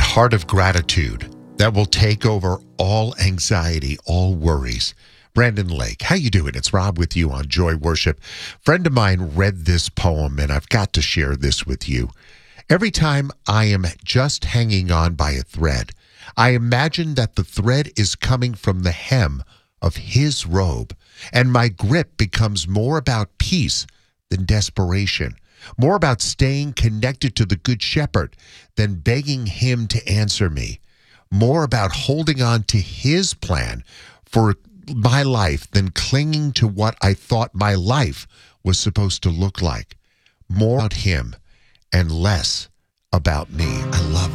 That heart of gratitude that will take over all anxiety, all worries. Brandon Lake, how you doing? It's Rob with you on Joy Worship. Friend of mine read this poem, and I've got to share this with you. Every time I am just hanging on by a thread, I imagine that the thread is coming from the hem of his robe, and my grip becomes more about peace than desperation, more about staying connected to the Good Shepherd than begging him to answer me, more about holding on to his plan for my life than clinging to what I thought my life was supposed to look like. More about him and less about me. I love